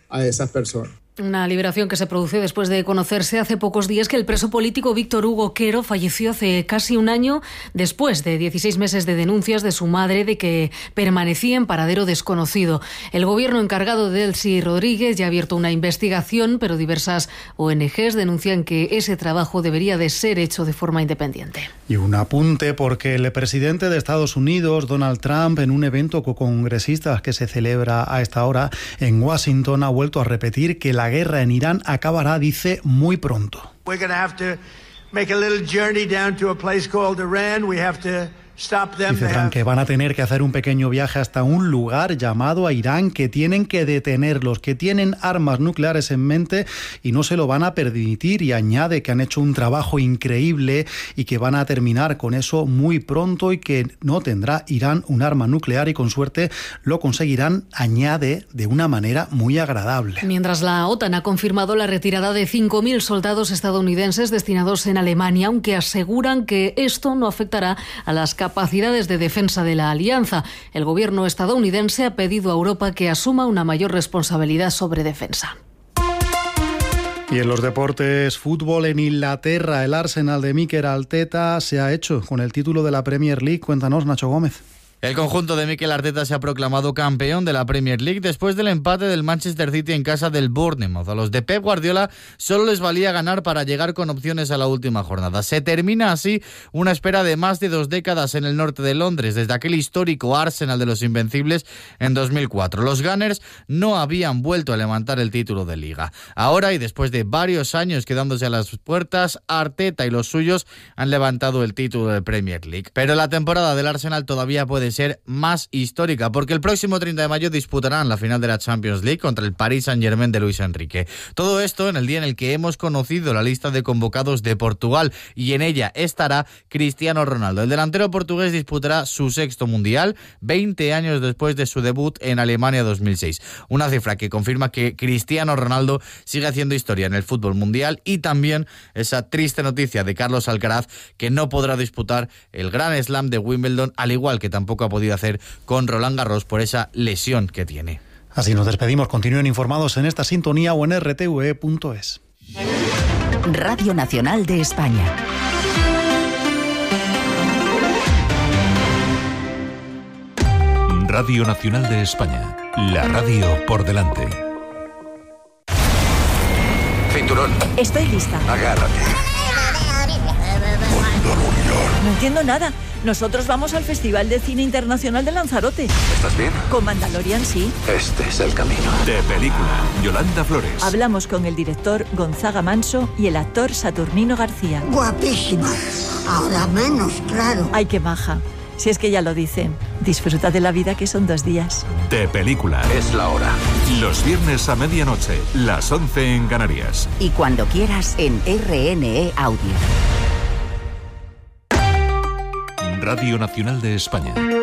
a esas personas. Una liberación que se produce después de conocerse hace pocos días que el preso político Víctor Hugo Quero falleció hace casi un año después de 16 meses de denuncias de su madre de que permanecía en paradero desconocido. El gobierno encargado de Delcy Rodríguez ya ha abierto una investigación, pero diversas ONGs denuncian que ese trabajo debería de ser hecho de forma independiente. Y un apunte porque el presidente de Estados Unidos, Donald Trump, en un evento con congresistas que se celebra a esta hora en Washington, ha vuelto a repetir que la guerra en Irán acabará, dice, muy pronto. Dice Trump que van a tener que hacer un pequeño viaje hasta un lugar llamado a Irán, que tienen que detenerlos, que tienen armas nucleares en mente y no se lo van a permitir, y añade que han hecho un trabajo increíble y que van a terminar con eso muy pronto y que no tendrá Irán un arma nuclear y con suerte lo conseguirán, añade, de una manera muy agradable. Mientras la OTAN ha confirmado la retirada de 5.000 soldados estadounidenses destinados en Alemania, aunque aseguran que esto no afectará a las capacidades de defensa de la alianza. El gobierno estadounidense ha pedido a Europa que asuma una mayor responsabilidad sobre defensa. Y en los deportes, fútbol en Inglaterra, el Arsenal de Mikel Arteta se ha hecho con el título de la Premier League. Cuéntanos, Nacho Gómez. El conjunto de Mikel Arteta se ha proclamado campeón de la Premier League después del empate del Manchester City en casa del Bournemouth. A los de Pep Guardiola solo les valía ganar para llegar con opciones a la última jornada. Se termina así una espera de más de 2 décadas en el norte de Londres, desde aquel histórico Arsenal de los Invencibles en 2004. Los Gunners no habían vuelto a levantar el título de Liga. Ahora, y después de varios años quedándose a las puertas, Arteta y los suyos han levantado el título de Premier League. Pero la temporada del Arsenal todavía puede ser más histórica, porque el próximo 30 de mayo disputarán la final de la Champions League contra el Paris Saint-Germain de Luis Enrique. Todo esto en el día en el que hemos conocido la lista de convocados de Portugal, y en ella estará Cristiano Ronaldo. El delantero portugués disputará su 6º mundial, 20 años después de su debut en Alemania 2006. Una cifra que confirma que Cristiano Ronaldo sigue haciendo historia en el fútbol mundial, y también esa triste noticia de Carlos Alcaraz, que no podrá disputar el Grand Slam de Wimbledon, al igual que tampoco ha podido hacer con Roland Garros por esa lesión que tiene. Así nos despedimos. Continúen informados en esta sintonía o en rtve.es. Radio Nacional de España. Radio Nacional de España. La radio por delante. Cinturón. Estoy lista. Agárrate. No entiendo nada. Nosotros vamos al Festival de Cine Internacional de Lanzarote. ¿Estás bien? Con Mandalorian, sí. Este es el camino. De película, Yolanda Flores. Hablamos con el director Gonzaga Manso y el actor Saturnino García. Guapísima. Ahora menos, claro. Ay, qué maja. Si es que ya lo dicen. Disfruta de la vida, que son 2 días. De película. Es la hora. Los viernes a medianoche, las 11 en Canarias. Y cuando quieras en RNE Audio. Radio Nacional de España.